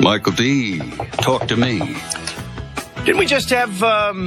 Michael D., talk to me. Didn't we just have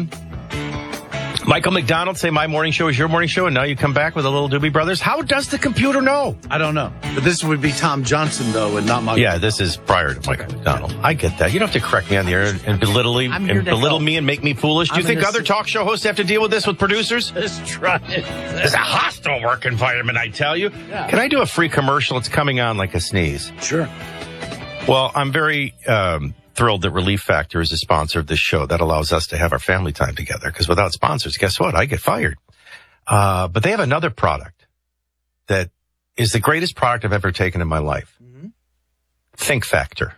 Michael McDonald say my morning show is your morning show, and now you come back with the Little Doobie Brothers? How does the computer know? I don't know. But this would be Tom Johnson, though, and not Michael. Yeah, this is prior to Michael McDonald. I get that. You don't have to correct me on the air and belittle me and make me foolish. Do you think other talk show hosts have to deal with this with producers? Just try it. It's a hostile work environment, I tell you. Yeah. Can I do a free commercial? It's coming on like a sneeze. Sure. Well, I'm very thrilled that Relief Factor is a sponsor of this show. That allows us to have our family time together, because without sponsors, guess what? I get fired. But they have another product that is the greatest product I've ever taken in my life. Mm-hmm. Think Factor.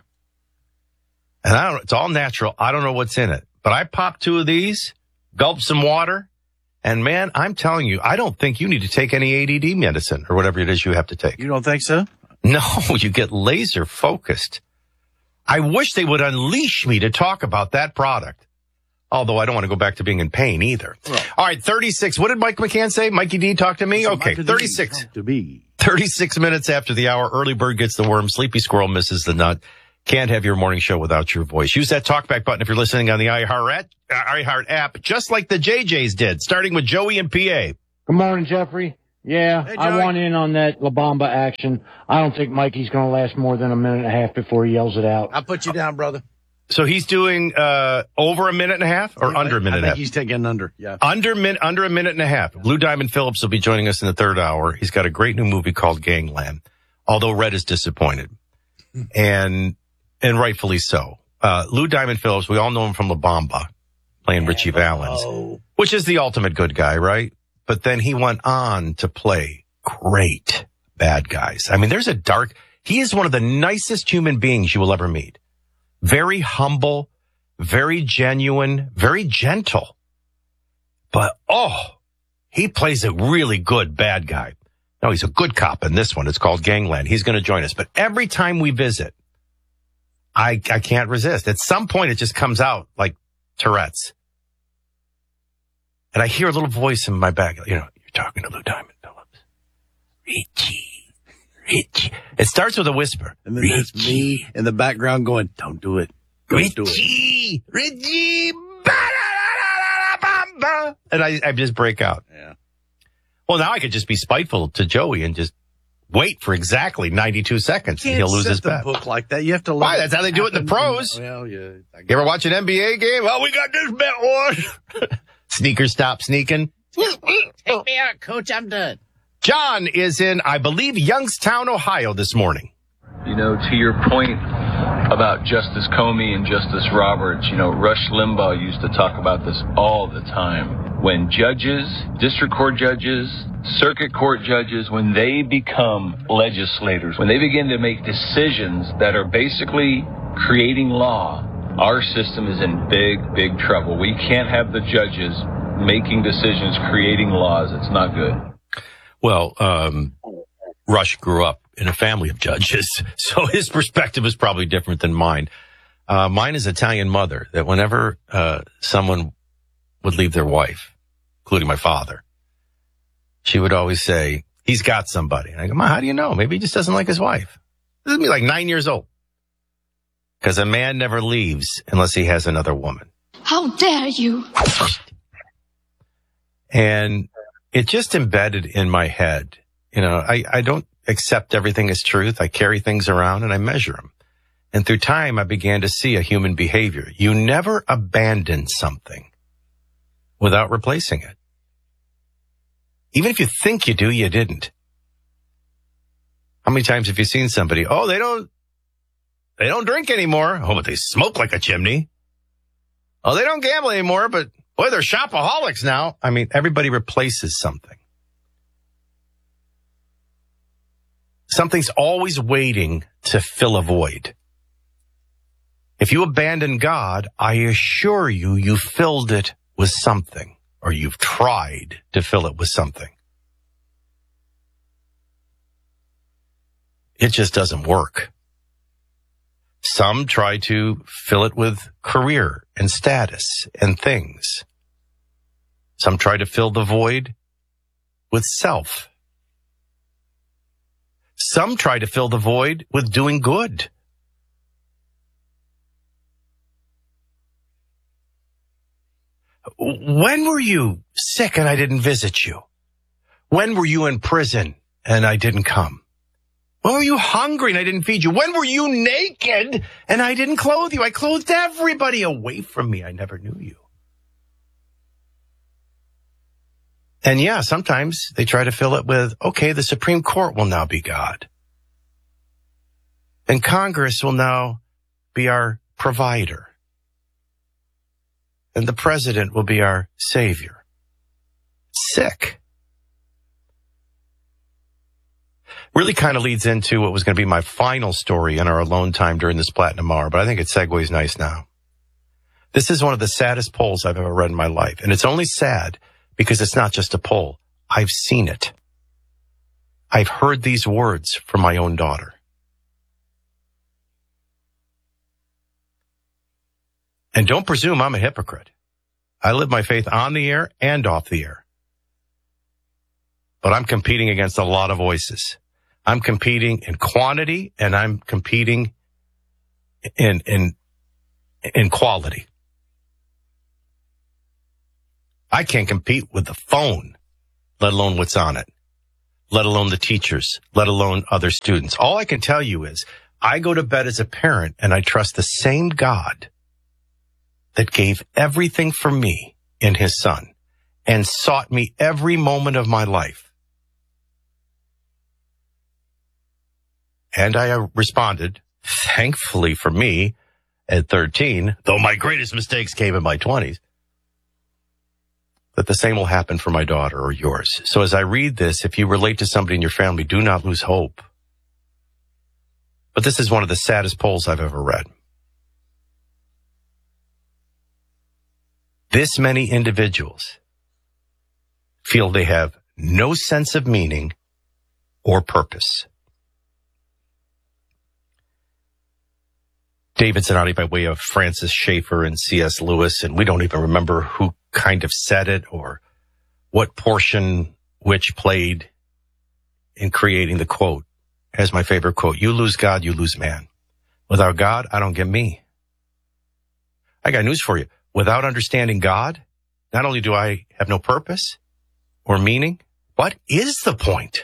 And it's all natural. I don't know what's in it, but I popped 2 of these, gulped some water, and man, I'm telling you, I don't think you need to take any ADD medicine or whatever it is you have to take. You don't think so? No, you get laser focused. I wish they would unleash me to talk about that product. Although I don't want to go back to being in pain either. Right. All right, 36. What did Mike McCann say? Mikey D, talk to me? Okay, 36. 36 minutes after the hour. Early bird gets the worm. Sleepy squirrel misses the nut. Can't have your morning show without your voice. Use that talkback button if you're listening on the iHeart app, just like the JJs did, starting with Joey and PA. Good morning, Jeffrey. Yeah, hey, I want in on that La Bamba action. I don't think Mikey's going to last more than a minute and a half before he yells it out. I'll put you down, brother. So he's doing over a minute and a half or under a minute and a half? I think he's taking under, yeah. Under a minute and a half. Lou Diamond Phillips will be joining us in the third hour. He's got a great new movie called Gangland, although Red is disappointed. and rightfully so. Lou Diamond Phillips, we all know him from La Bamba, playing Richie Valens, which is the ultimate good guy, right? But then he went on to play great bad guys. I mean, he is one of the nicest human beings you will ever meet. Very humble, very genuine, very gentle. But, he plays a really good bad guy. No, he's a good cop in this one. It's called Gangland. He's going to join us. But every time we visit, I can't resist. At some point, it just comes out like Tourette's. And I hear a little voice in my back. You're talking to Lou Diamond Phillips. Richie. It starts with a whisper. And then there's me in the background going, don't do it. Richie. And I just break out. Yeah. Well, now I could just be spiteful to Joey and just wait for exactly 92 seconds and he'll lose his bet. Book like that. You have to. Why? That's how they do it in the pros. Well, yeah. You ever watch an NBA game? Well, we got this bet one. Sneakers stop sneaking. Take me out, coach. I'm done. John is in, I believe, Youngstown, Ohio this morning. To your point about Justice Comey and Justice Roberts, Rush Limbaugh used to talk about this all the time. When judges, district court judges, circuit court judges, when they become legislators, when they begin to make decisions that are basically creating law, our system is in big, big trouble. We can't have the judges making decisions, creating laws. It's not good. Well, Rush grew up in a family of judges, so his perspective is probably different than mine. Mine is Italian mother, that whenever someone would leave their wife, including my father, she would always say, he's got somebody. And I go, Ma, how do you know? Maybe he just doesn't like his wife. This is me like 9 years old. Because a man never leaves unless he has another woman. How dare you? And it just embedded in my head. I don't accept everything as truth. I carry things around and I measure them. And through time, I began to see a human behavior. You never abandon something without replacing it. Even if you think you do, you didn't. How many times have you seen somebody, they don't drink anymore. Oh, but they smoke like a chimney. Oh, they don't gamble anymore, but boy, they're shopaholics now. I mean, everybody replaces something. Something's always waiting to fill a void. If you abandon God, I assure you, you filled it with something, or you've tried to fill it with something. It just doesn't work. Some try to fill it with career and status and things. Some try to fill the void with self. Some try to fill the void with doing good. When were you sick and I didn't visit you? When were you in prison and I didn't come? When were you hungry and I didn't feed you? When were you naked and I didn't clothe you? I clothed everybody away from me. I never knew you. And yeah, sometimes they try to fill it with, okay, the Supreme Court will now be God. And Congress will now be our provider. And the president will be our savior. Sick. Really kind of leads into what was going to be my final story in our alone time during this Platinum Hour, but I think it segues nice now. This is one of the saddest polls I've ever read in my life. And it's only sad because it's not just a poll. I've seen it. I've heard these words from my own daughter. And don't presume I'm a hypocrite. I live my faith on the air and off the air. But I'm competing against a lot of voices. I'm competing in quantity and I'm competing in quality. I can't compete with the phone, let alone what's on it, let alone the teachers, let alone other students. All I can tell you is I go to bed as a parent and I trust the same God that gave everything for me in his son and sought me every moment of my life. And I responded, thankfully for me, at 13, though my greatest mistakes came in my 20s, that the same will happen for my daughter or yours. So as I read this, if you relate to somebody in your family, do not lose hope. But this is one of the saddest polls I've ever read. This many individuals feel they have no sense of meaning or purpose. David Zanotti by way of Francis Schaeffer and C.S. Lewis, and we don't even remember who kind of said it or what portion which played in creating the quote. As my favorite quote, you lose God, you lose man. Without God, I don't get me. I got news for you. Without understanding God, not only do I have no purpose or meaning, what is the point?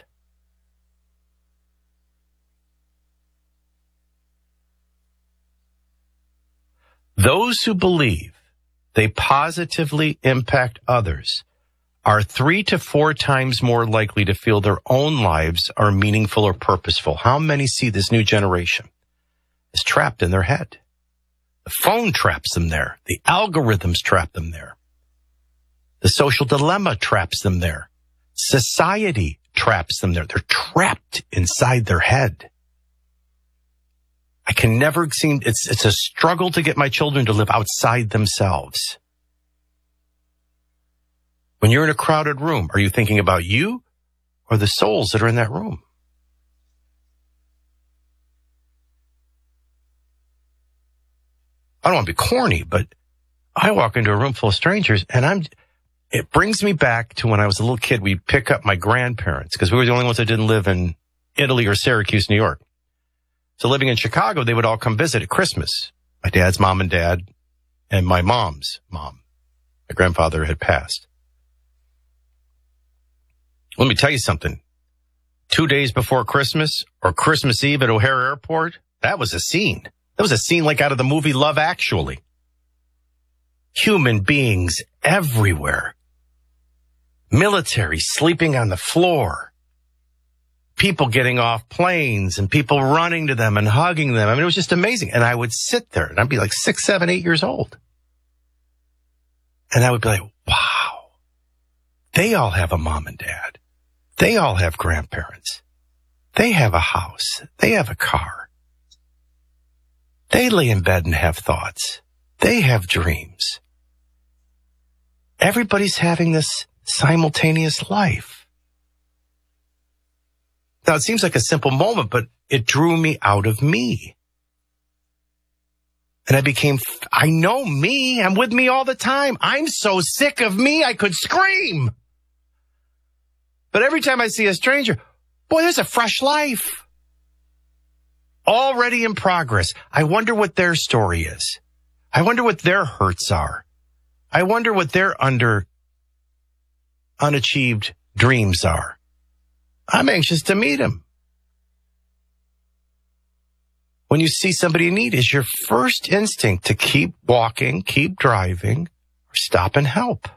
Those who believe they positively impact others are 3 to 4 times more likely to feel their own lives are meaningful or purposeful. How many see this new generation is trapped in their head? The phone traps them there. The algorithms trap them there. The social dilemma traps them there. Society traps them there. They're trapped inside their head. I can never seem, it's a struggle to get my children to live outside themselves. When you're in a crowded room, are you thinking about you or the souls that are in that room? I don't want to be corny, but I walk into a room full of strangers and it brings me back to when I was a little kid. We'd pick up my grandparents because we were the only ones that didn't live in Italy or Syracuse, New York. So living in Chicago, they would all come visit at Christmas. My dad's mom and dad and my mom's mom. My grandfather had passed. Let me tell you something. 2 days before Christmas or Christmas Eve at O'Hare Airport, that was a scene. That was a scene like out of the movie Love Actually. Human beings everywhere. Military sleeping on the floor. People getting off planes and people running to them and hugging them. I mean, it was just amazing. And I would sit there and I'd be like 6, 7, 8 years old. And I would be like, wow, they all have a mom and dad. They all have grandparents. They have a house. They have a car. They lay in bed and have thoughts. They have dreams. Everybody's having this simultaneous life. Now, it seems like a simple moment, but it drew me out of me. And I know me. I'm with me all the time. I'm so sick of me, I could scream. But every time I see a stranger, boy, there's a fresh life. Already in progress. I wonder what their story is. I wonder what their hurts are. I wonder what their unachieved dreams are. I'm anxious to meet them. When you see somebody in need, is your first instinct to keep walking, keep driving, or stop and help?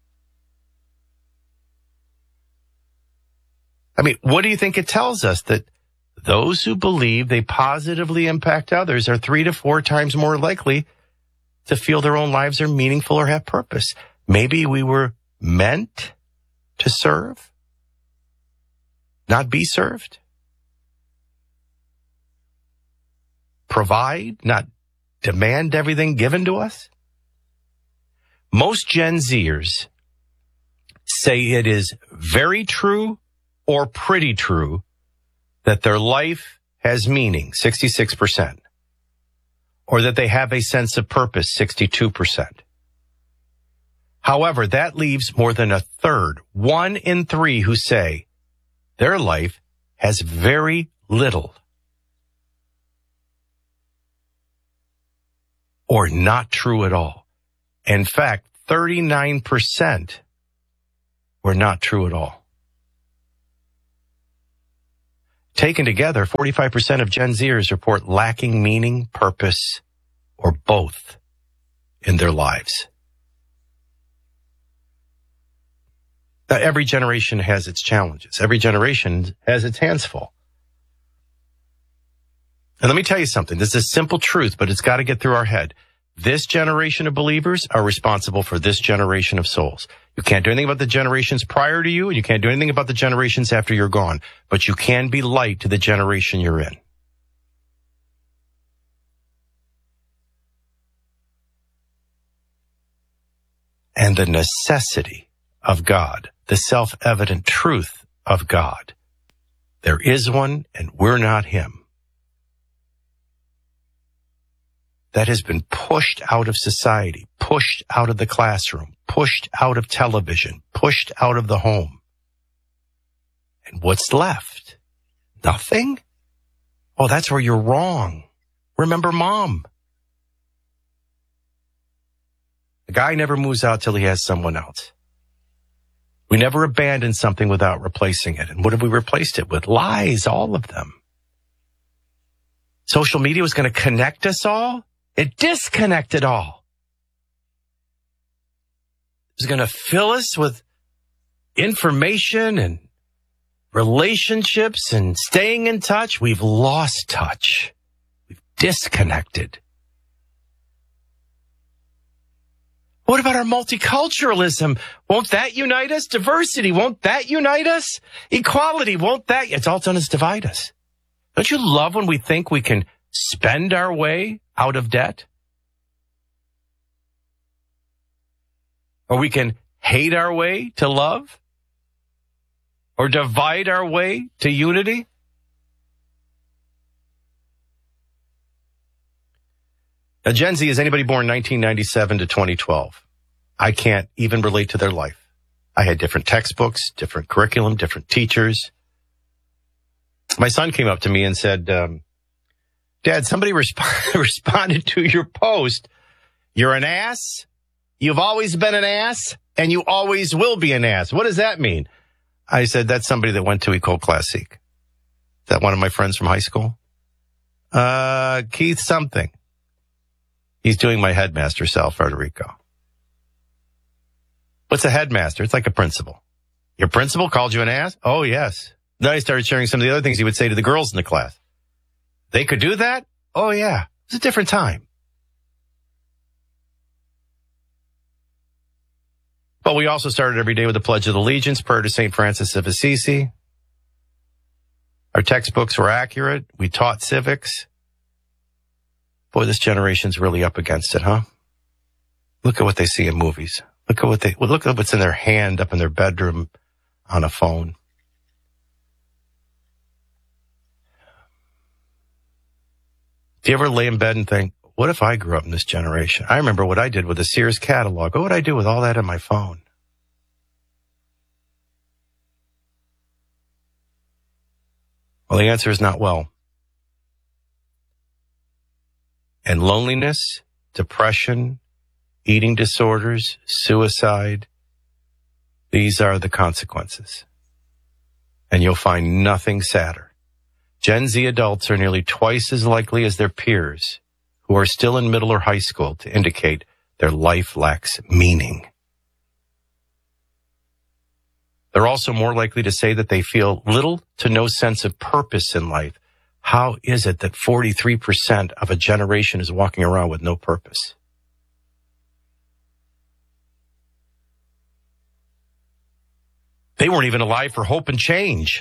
I mean, what do you think it tells us? That those who believe they positively impact others are 3 to 4 times more likely to feel their own lives are meaningful or have purpose. Maybe we were meant to serve, not be served. Provide, not demand everything given to us. Most Gen Zers say it is very true or pretty true that their life has meaning, 66%, or that they have a sense of purpose, 62%. However, that leaves more than a third, 1 in 3, who say their life has very little or not true at all. In fact, 39% were not true at all. Taken together, 45% of Gen Zers report lacking meaning, purpose, or both in their lives. Now, every generation has its challenges. Every generation has its hands full. And let me tell you something. This is a simple truth, but it's got to get through our head. This generation of believers are responsible for this generation of souls. You can't do anything about the generations prior to you, and you can't do anything about the generations after you're gone. But you can be light to the generation you're in. And the necessity of God, the self-evident truth of God. There is one, and we're not him. That has been pushed out of society, pushed out of the classroom, pushed out of television, pushed out of the home. And what's left? Nothing? Oh, that's where you're wrong. Remember Mom. The guy never moves out till he has someone else. We never abandon something without replacing it. And what have we replaced it with? Lies, all of them. Social media was going to connect us all. It disconnected all. It was going to fill us with information and relationships and staying in touch. We've lost touch. We've disconnected. What about our multiculturalism? Won't that unite us? Diversity, won't that unite us? Equality, won't that? It's all done is divide us. Don't you love when we think we can spend our way out of debt? Or we can hate our way to love? Or divide our way to unity? Now, Gen Z is anybody born 1997 to 2012. I can't even relate to their life. I had different textbooks, different curriculum, different teachers. My son came up to me and said, Dad, somebody responded to your post. You're an ass. You've always been an ass, and you always will be an ass. What does that mean? I said, that's somebody that went to Ecole Classique. Is that one of my friends from high school? Keith something. He's doing my headmaster, Sal Federico. What's a headmaster? It's like a principal. Your principal called you an ass? Oh, yes. Then I started sharing some of the other things he would say to the girls in the class. They could do that? Oh, yeah. It's a different time. But we also started every day with the Pledge of Allegiance, prayer to St. Francis of Assisi. Our textbooks were accurate. We taught civics. Boy, this generation's really up against it, huh? Look at what they see in movies. Look at what's in their hand up in their bedroom on a phone. Do you ever lay in bed and think, what if I grew up in this generation? I remember what I did with the Sears catalog. What would I do with all that on my phone? Well, the answer is not well. And loneliness, depression, eating disorders, suicide. These are the consequences. And you'll find nothing sadder. Gen Z adults are nearly twice as likely as their peers who are still in middle or high school to indicate their life lacks meaning. They're also more likely to say that they feel little to no sense of purpose in life. How is it that 43% of a generation is walking around with no purpose? They weren't even alive for hope and change.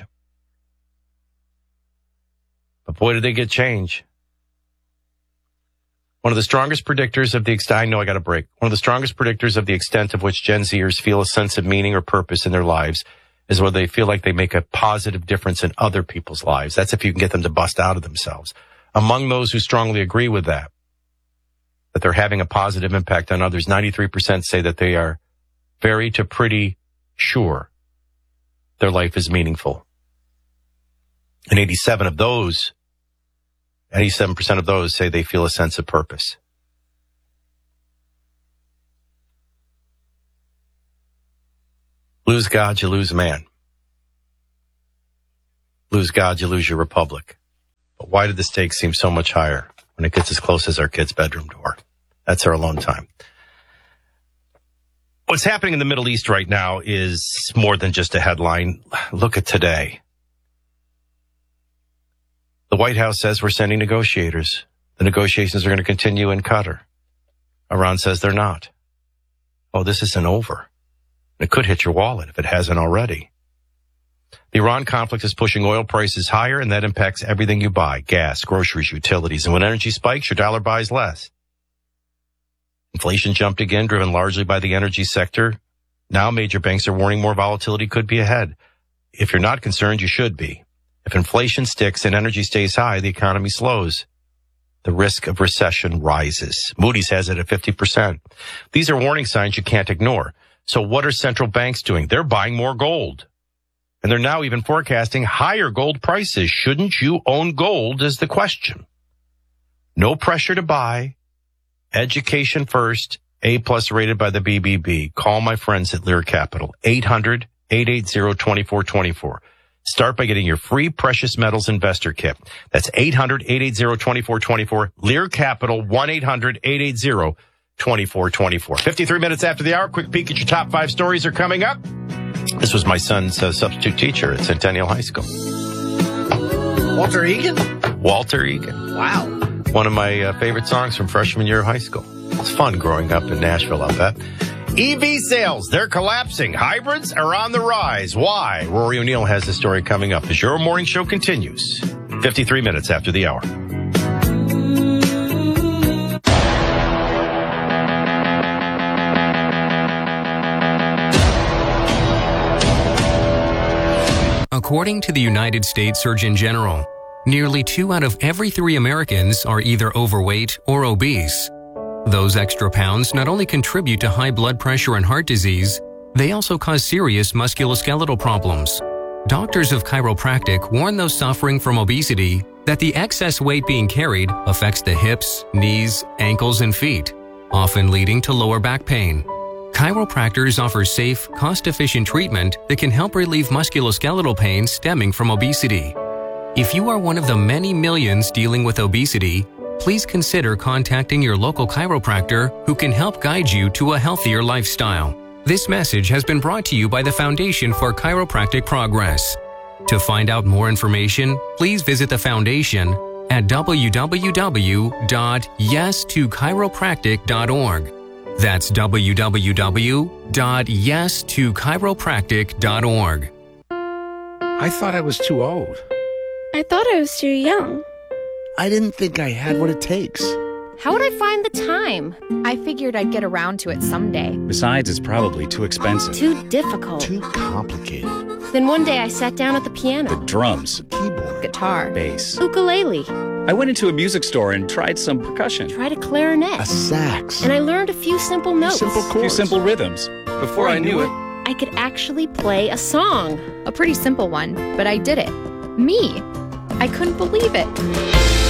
But boy, did they get change. One of the strongest predictors of the extent, I know I got a break. One of the strongest predictors of the extent of which Gen Zers feel a sense of meaning or purpose in their lives is whether they feel like they make a positive difference in other people's lives. That's if you can get them to bust out of themselves. Among those who strongly agree with that they're having a positive impact on others, 93% say that they are very to pretty sure their life is meaningful. And 87% of those say they feel a sense of purpose. Lose God, you lose man. Lose God, you lose your republic. But why did the stakes seem so much higher when it gets as close as our kid's bedroom door? That's our alone time. What's happening in the Middle East right now is more than just a headline. Look at today. The White House says we're sending negotiators. The negotiations are going to continue in Qatar. Iran says they're not. Oh, this isn't over. It could hit your wallet if it hasn't already. The Iran conflict is pushing oil prices higher, and that impacts everything you buy: gas, groceries, utilities. And when energy spikes, your dollar buys less. Inflation jumped again, driven largely by the energy sector. Now major banks are warning more volatility could be ahead. If you're not concerned, you should be. If inflation sticks and energy stays high, the economy slows. The risk of recession rises. Moody's has it at 50%. These are warning signs you can't ignore. So what are central banks doing? They're buying more gold. And they're now even forecasting higher gold prices. Shouldn't you own gold is the question. No pressure to buy. Education first. A+ rated by the BBB. Call my friends at Lear Capital. 800-880-2424. Start by getting your free precious metals investor kit. That's 800-880-2424. Lear Capital, 1-800-880-2424. 53 minutes after the hour, quick peek at your top 5 stories are coming up. This was my son's substitute teacher at Centennial High School. Walter Egan? Walter Egan. Wow. One of my favorite songs from freshman year of high school. It's fun growing up in Nashville, I'll bet. EV sales, they're collapsing. Hybrids are on the rise. Why? Rory O'Neill has the story coming up as your morning show continues. 53 minutes after the hour. According to the United States Surgeon General, nearly 2 out of every 3 Americans are either overweight or obese. Those extra pounds not only contribute to high blood pressure and heart disease, they also cause serious musculoskeletal problems. Doctors of chiropractic warn those suffering from obesity that the excess weight being carried affects the hips, knees, ankles, and feet, often leading to lower back pain. Chiropractors offer safe, cost-efficient treatment that can help relieve musculoskeletal pain stemming from obesity. If you are one of the many millions dealing with obesity, please consider contacting your local chiropractor who can help guide you to a healthier lifestyle. This message has been brought to you by the Foundation for Chiropractic Progress. To find out more information, please visit the foundation at www.yes2chiropractic.org. That's www.yes2chiropractic.org. I thought I was too old. I thought I was too young. I didn't think I had what it takes. How would I find the time? I figured I'd get around to it someday. Besides, it's probably too expensive. Too difficult. Too complicated. Then one day I sat down at the piano. The drums, Keyboard. Guitar. bass. Ukulele. I went into a music store and tried some percussion. Tried a clarinet. A sax. And I learned a few simple notes. Simple A few chords. simple rhythms. Before I knew it, I could actually play a song. A pretty simple one, but I did it. Me. I couldn't believe it.